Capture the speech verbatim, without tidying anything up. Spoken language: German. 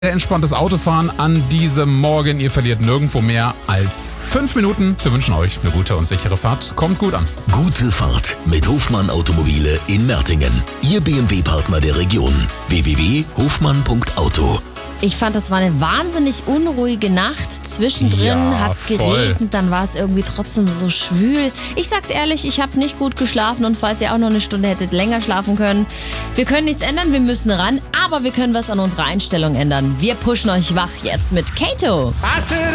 Entspanntes Autofahren an diesem Morgen. Ihr verliert nirgendwo mehr als fünf Minuten. Wir wünschen euch eine gute und sichere Fahrt. Kommt gut an. Gute Fahrt mit Hofmann Automobile in Mertingen. Ihr B M W-Partner der Region. w w w punkt hofmann punkt auto. Ich fand, das war eine wahnsinnig unruhige Nacht. Zwischendrin Ja, hat es voll. geregnet, dann war es irgendwie trotzdem so schwül. Ich sag's ehrlich, ich habe nicht gut geschlafen und falls ihr auch noch eine Stunde hättet länger schlafen können. Wir können nichts ändern, wir müssen ran, aber wir können was an unserer Einstellung ändern. Wir pushen euch wach jetzt mit Kato.